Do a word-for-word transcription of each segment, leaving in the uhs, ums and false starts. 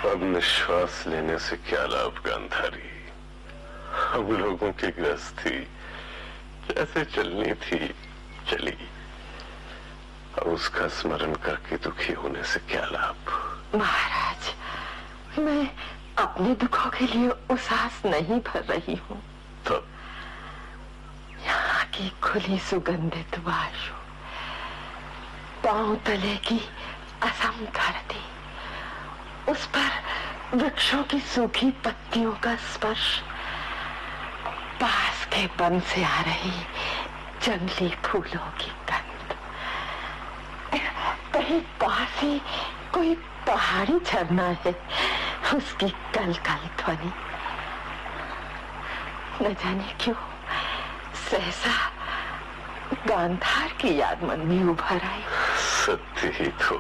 अब निश्वास लेने से क्या लाभ गांधारी। हम लोगों की गृहस्थी जैसे चलनी थी चली, अब उसका स्मरण करके दुखी होने से क्या लाभ। महाराज, मैं अपने दुखों के लिए उसास नहीं भर रही हूँ। तो यहाँ की खुली सुगंधित वायु, पांव तले की असम धरती, उस पर वृक्षों की सूखी पत्तियों का स्पर्श, पास के बन से आ रही जंगली फूलों की गंध, कहीं पास ही कोई पहाड़ी झरना है, उसकी कल कल ध्वनि। न जाने क्यों सहसा गांधार की याद मन में उभर आई। सत्य ही तो,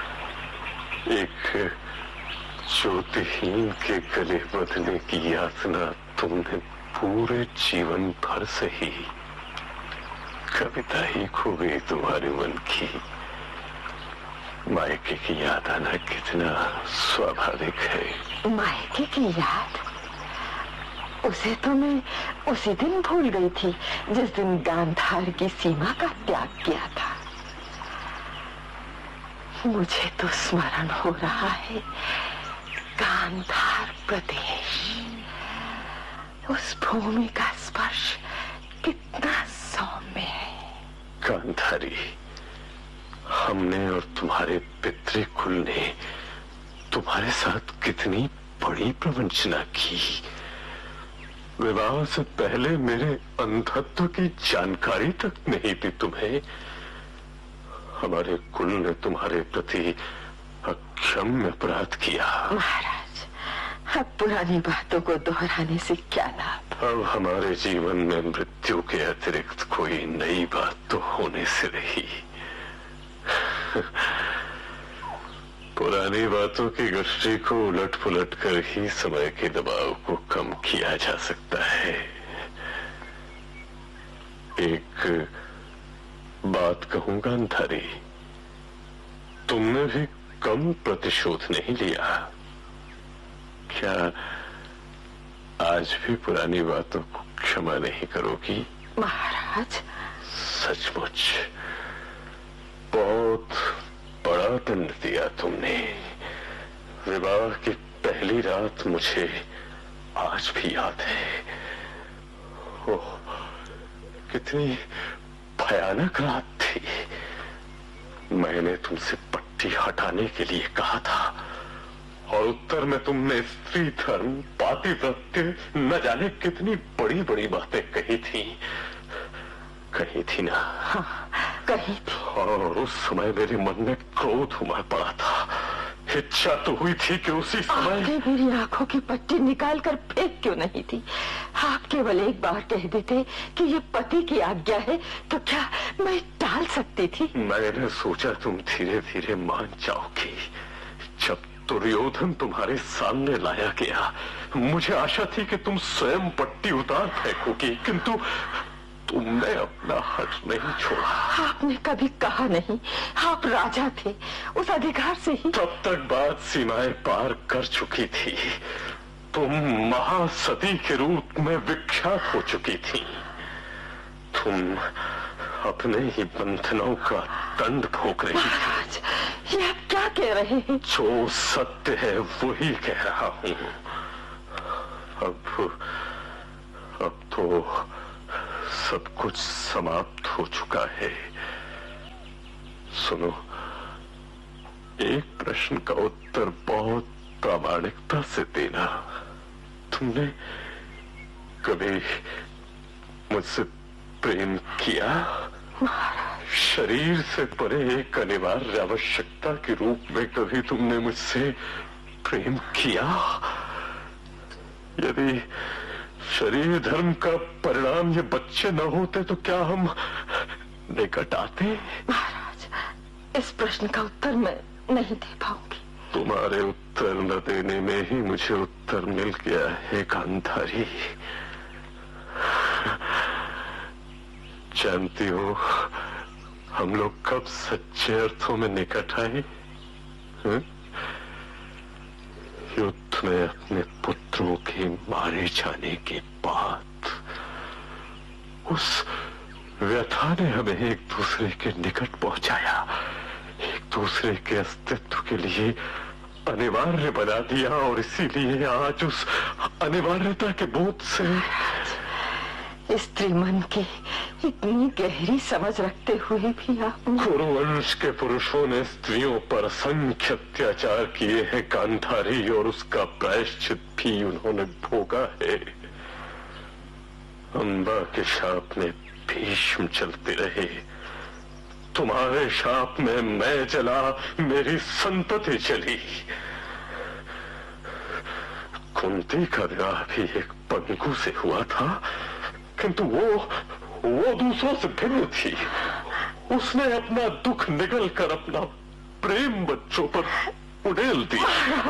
एक ज्योतिहीन के गले बदलने की यातना तुमने पूरे जीवन भर से ही, कविता ही खो गई तुम्हारे मन की। मायके की याद आना कितना स्वाभाविक है। मायके की याद, उसे तो मैं उसी दिन भूल गई थी जिस दिन गांधार की सीमा का त्याग किया था। मुझे तो स्मरण हो रहा है गांधार प्रदेश, उस भूमि का स्पर्श कितना सौम्य है। गांधारी, हमने और तुम्हारे पितृकुल ने तुम्हारे साथ कितनी बड़ी प्रवंचना की। विवाह से पहले मेरे अंधत्व की जानकारी तक नहीं थी तुम्हें। हमारे कुल ने तुम्हारे प्रति अक्षम्य अपराध किया। महाराज, अब पुरानी बातों को दोहराने से क्या लाभ। अब हमारे जीवन में मृत्यु के अतिरिक्त कोई नई बात तो होने से रही। पुरानी बातों की गश्ती को उलट पुलट कर ही समय के दबाव को कम किया जा सकता है। एक बात कहूं गांधारी, तुमने भी कम प्रतिशोध नहीं लिया। क्या आज भी पुरानी बातों को क्षमा नहीं करोगी? महाराज, सचमुच बहुत बड़ा दंड दिया तुमने। विवाह की पहली रात मुझे आज भी याद है। ओह, कितनी भयानक रात थी। मैंने तुमसे पट्टी हटाने के लिए कहा था और उत्तर में तुमने स्त्री धर्म, पातिव्रत्य, न जाने कितनी बड़ी बड़ी बातें कही थी। कही थी ना? हाँ, कही थी। और उस समय मेरे मन में क्रोध उमड़ पड़ा था। इच्छा तो हुई थी कि उसी समय आपने मेरी आंखों की पट्टी निकाल कर फेंक क्यों नहीं थी? आप केवल एक बार कह देते कि ये पति की आज्ञा है, तो क्या मैं टाल सकती थी? मैंने सोचा तुम धीरे धीरे मान जाओगी। जब दुर्योधन तुम्हारे सामने लाया गया, मुझे आशा थी कि तुम स्वयं पट्टी उतार फेंकोगी, किंतु तुमने अपना हक नहीं छोड़ा। आपने कभी कहा नहीं, आप राजा थे, उस अधिकार से ही। तब तक बात सीमाएं पार कर चुकी थी। तुम महासती के रूप में विख्यात हो चुकी थी। तुम अपने ही बंधनों का दंड भोग रही थी। महाराज, ये आप क्या कह रहे हैं? जो सत्य है वही कह रहा हूँ। अब अब तो सब कुछ समाप्त हो चुका है। सुनो, एक प्रश्न का उत्तर बहुत प्रामाणिकता से देना। तुमने कभी मुझसे प्रेम किया? शरीर से परे एक अनिवार्य आवश्यकता के रूप में कभी तुमने मुझसे प्रेम किया? यदि शरीर धर्म का परिणाम ये बच्चे न होते तो क्या हम निकट आते? महाराज, इस प्रश्न का उत्तर मैं नहीं दे पाऊंगी। तुम्हारे उत्तर न देने में ही मुझे उत्तर मिल गया है गांधारी। जानती हो हम लोग कब सच्चे अर्थों में निकट आए? युद्ध में अपने पुत्रों के मारे जाने के बाद उस व्यथा ने हमें एक दूसरे के निकट पहुंचाया, एक दूसरे के अस्तित्व के लिए अनिवार्य बना दिया, और इसीलिए आज उस अनिवार्यता के बोध से स्त्री मन की इतनी गहरी समझ रखते हुए भी आप कुरुवंश के पुरुषों ने स्त्रियों पर असंख्य अत्याचार किए हैं गांधारी, और उसका प्रायश्चित भी उन्होंने भोगा है। अंबा के शाप में भीष्म चलते रहे, तुम्हारे शाप में मैं जला, मेरी संतति चली। कुंती का विवाह भी एक पंगु से हुआ था, किंतु वो वो दूसरों से भिन्न थी। उसने अपना दुख निगल कर अपना प्रेम बच्चों पर उड़ेल दिया।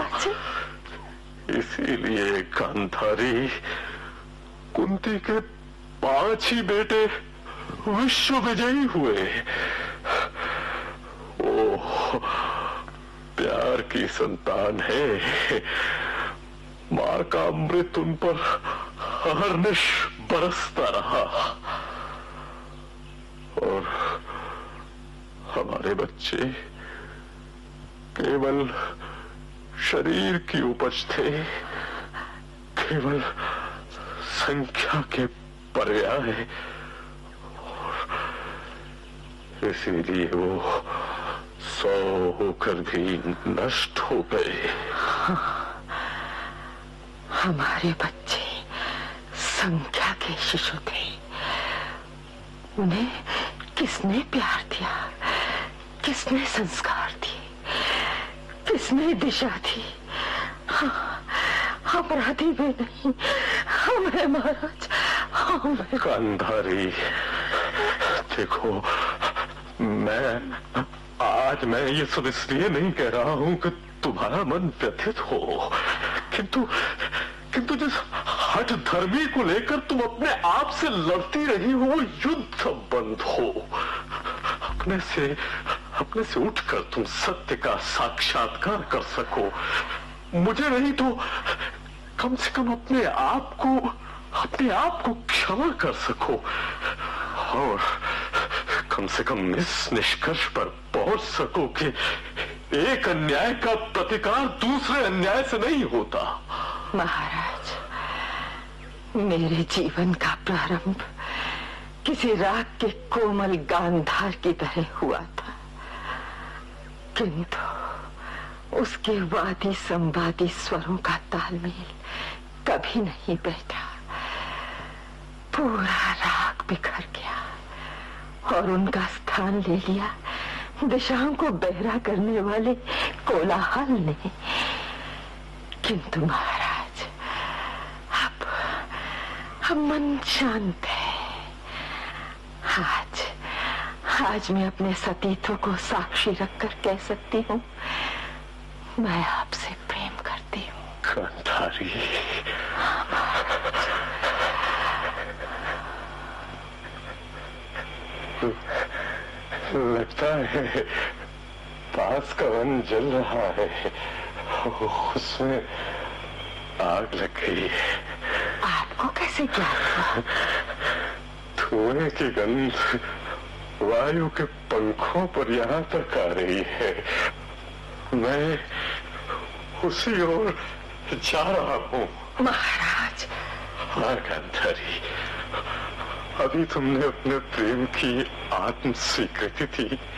इसीलिए गांधारी कुंती के पांच ही बेटे विश्व विजयी हुए। ओह, प्यार की संतान है, मां का अमृत उन पर हरनिश बरसता रहा, और हमारे बच्चे केवल शरीर की उपज थे, केवल संख्या के पर्याय, और इसीलिए वो सौ होकर भी नष्ट हो गए। हमारे बच्चे संख्या के शिशु थे, उन्हें किसने प्यार दिया, किसने संस्कार दिए, किसने दिशा दी? हाँ, अपराधी भी नहीं हम हैं महाराज, हम हैं। गांधारी, देखो, मैं आज मैं ये सब इसलिए नहीं कह रहा हूं कि तुम्हारा मन व्यथित हो, किंतु किंतु जिस हठ धर्मी को लेकर तुम अपने आप से लड़ती रही हो, वो युद्ध बंद हो। अपने से अपने से उठकर तुम सत्य का साक्षात्कार कर सको। मुझे नहीं तो कम से कम अपने आप को अपने आप को क्षमा कर सको, और कम से कम इस निष्कर्ष पर पहुंच सको कि एक अन्याय का प्रतिकार दूसरे अन्याय से नहीं होता। महाराज, मेरे जीवन का प्रारंभ किसी राग के कोमल गांधार की तरह हुआ था, किंतु उसके वादी संवादी स्वरों का तालमेल कभी नहीं बैठा। पूरा राग बिखर गया और उनका स्थान ले लिया दिशाओं को बहरा करने वाले कोलाहल ने। किंतु महाराज, अब अब मन शांत है। आज आज मैं अपने सतीत्व को साक्षी रखकर कह सकती हूँ, मैं आपसे प्रेम करती हूँ। गांधारी, लगता है पास का वन जल रहा है, उसमें आग लग गई है। आपको कैसे ज्ञात हुआ? धुएं की गंध वायु के पंखों पर यहाँ तक आ रही है। मैं उसी ओर जा रहा हूँ। महाराज। हाँ गांधारी, अभी तुमने अपने प्रेम की आत्म स्वीकृति थी।